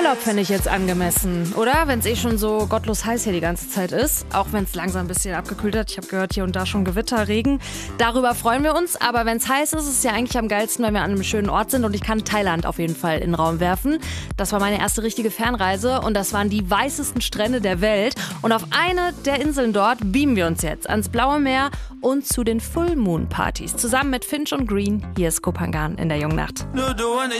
Urlaub fände ich jetzt angemessen, oder? Wenn es schon so gottlos heiß hier die ganze Zeit ist. Auch wenn es langsam ein bisschen abgekühlt hat. Ich habe gehört, hier und da schon Gewitter, Regen. Darüber freuen wir uns. Aber wenn es heiß ist, ist es ja eigentlich am geilsten, wenn wir an einem schönen Ort sind. Und ich kann Thailand auf jeden Fall in den Raum werfen. Das war meine erste richtige Fernreise. Und das waren die weißesten Strände der Welt. Und auf eine der Inseln dort beamen wir uns jetzt ans blaue Meer und zu den Full Moon Partys. Zusammen mit Finch und Green. Hier ist Kopangan in der Jungen Nacht.